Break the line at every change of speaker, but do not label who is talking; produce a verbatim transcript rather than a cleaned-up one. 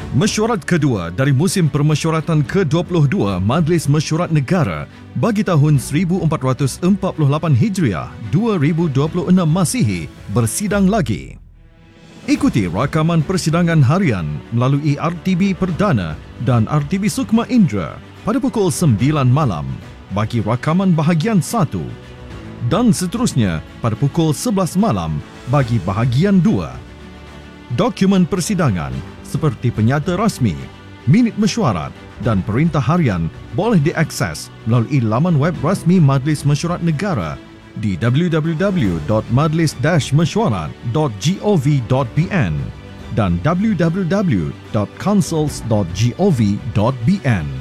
Mesyuarat kedua dari musim permesyuaratan ke dua puluh dua Majlis Mesyuarat Negara bagi tahun seribu empat ratus empat puluh lapan Hijriah dua ribu dua puluh enam Masihi bersidang lagi. Ikuti rakaman persidangan harian melalui R T B Perdana dan R T B Sukma Indra pada pukul sembilan malam bagi rakaman bahagian satu dan seterusnya pada pukul sebelas malam bagi bahagian dua. Dokumen persidangan seperti penyata rasmi, minit mesyuarat dan perintah harian boleh diakses melalui laman web rasmi Majlis Mesyuarat Negara di w w w dot majlis dash mesyuarat dot gov dot b n dan w w w dot councils dot gov dot b n.